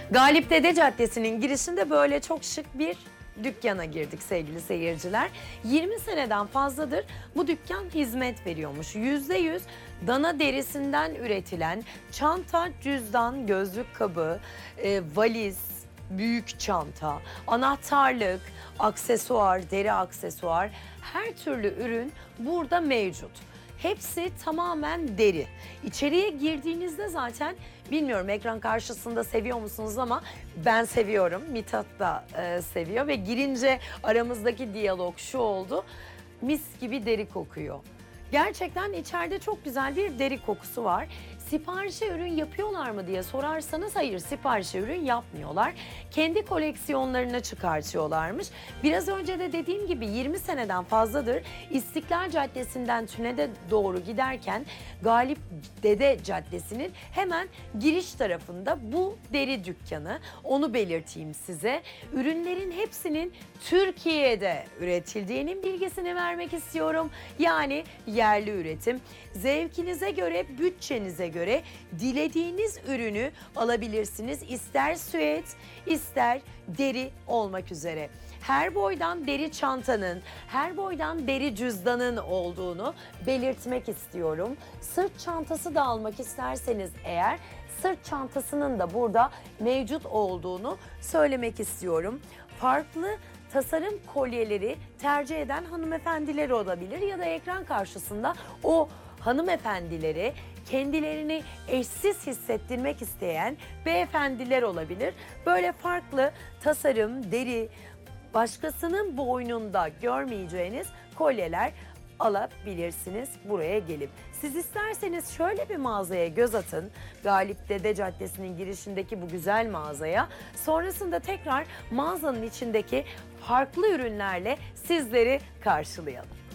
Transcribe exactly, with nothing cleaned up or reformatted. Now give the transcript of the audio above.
Galip Dede Caddesi'nin girişinde böyle çok şık bir dükkana girdik sevgili seyirciler. yirmi seneden fazladır bu dükkan hizmet veriyormuş. yüzde yüz dana derisinden üretilen çanta, cüzdan, gözlük kabı, e, valiz, büyük çanta, anahtarlık, aksesuar, deri aksesuar, her türlü ürün burada mevcut. Hepsi tamamen deri. İçeriye girdiğinizde zaten bilmiyorum ekran karşısında seviyor musunuz ama ben seviyorum. Mithat da e, seviyor ve girince aramızdaki diyalog şu oldu. Mis gibi deri kokuyor. Gerçekten içeride çok güzel bir deri kokusu var. Siparişe ürün yapıyorlar mı diye sorarsanız hayır, siparişe ürün yapmıyorlar. Kendi koleksiyonlarına çıkartıyorlarmış. Biraz önce de dediğim gibi yirmi seneden fazladır İstiklal Caddesi'nden Tünel'e doğru giderken Galip Dede Caddesi'nin hemen giriş tarafında bu deri dükkanı. Onu belirteyim size. Ürünlerin hepsinin Türkiye'de üretildiğinin bilgisini vermek istiyorum. Yani yerli üretim. Zevkinize göre, bütçenize göre dilediğiniz ürünü alabilirsiniz. İster süet, ister deri olmak üzere. Her boydan deri çantanın, her boydan deri cüzdanın olduğunu belirtmek istiyorum. Sırt çantası da almak isterseniz eğer, sırt çantasının da burada mevcut olduğunu söylemek istiyorum. Farklı tasarım kolyeleri tercih eden hanımefendiler olabilir ya da ekran karşısında o hanımefendileri kendilerini eşsiz hissettirmek isteyen beyefendiler olabilir. Böyle farklı tasarım, deri, başkasının boynunda görmeyeceğiniz kolyeler alabilirsiniz buraya gelip. Siz isterseniz şöyle bir mağazaya göz atın. Galip Dede Caddesi'nin girişindeki bu güzel mağazaya. Sonrasında tekrar mağazanın içindeki farklı ürünlerle sizleri karşılayalım.